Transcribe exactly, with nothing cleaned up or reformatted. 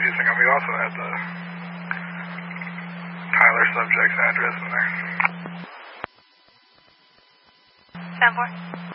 reducing them. We also had the Tyler subject's address in there. ten four.